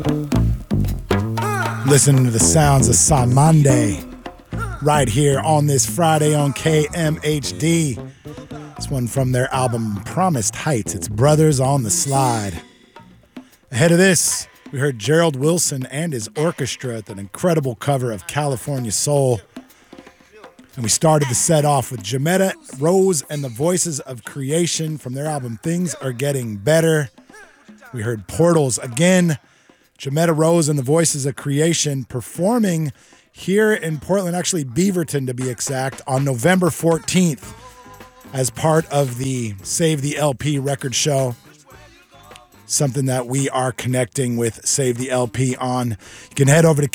Listening to the sounds of Samande right here on this Friday on KMHD. This one from their album Promised Heights. It's Brothers on the Slide. Ahead of this, we heard Gerald Wilson and his orchestra with an incredible cover of California Soul. And we started the set off with Jametta Rose and the Voices of Creation from their album Things Are Getting Better. We heard Portals again. Jametta Rose and the Voices of Creation performing here in Portland, actually Beaverton to be exact, on November 14th as part of the Save the LP record show. Something that we are connecting with Save the LP on. You can head over to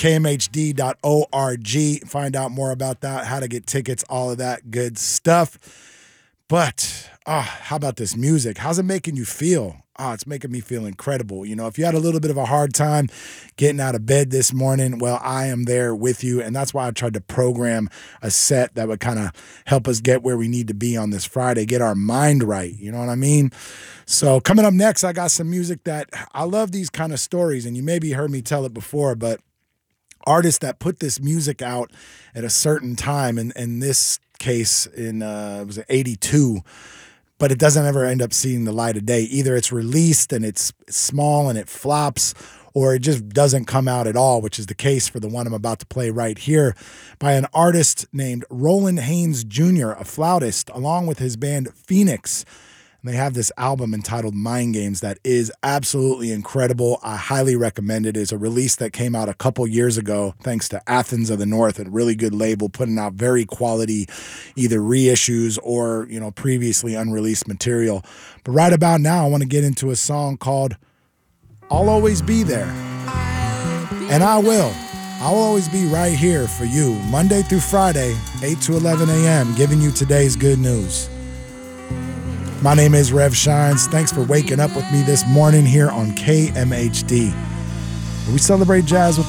kmhd.org, find out more about that, how to get tickets, all of that good stuff. But, how about this music? How's it making you feel? It's making me feel incredible. You know, if you had a little bit of a hard time getting out of bed this morning, well, I am there with you. And that's why I tried to program a set that would kind of help us get where we need to be on this Friday, get our mind right. You know what I mean? So coming up next, I got some music that I love these kind of stories. And you maybe heard me tell it before, but artists that put this music out at a certain time, and in this case, it was 82, but it doesn't ever end up seeing the light of day. Either it's released and it's small and it flops, or it just doesn't come out at all, which is the case for the one I'm about to play right here by an artist named Roland Haynes Jr., a flautist, along with his band Phoenix. And they have this album entitled Mind Games that is absolutely incredible. I highly recommend it. It's a release that came out a couple years ago, thanks to Athens of the North, a really good label, putting out very quality either reissues or, previously unreleased material. But right about now, I want to get into a song called I'll Always Be There. And I will. I'll always be right here for you, Monday through Friday, 8 to 11 a.m., giving you today's good news. My name is Rev Shines. Thanks for waking up with me this morning here on KMHD, where we celebrate jazz with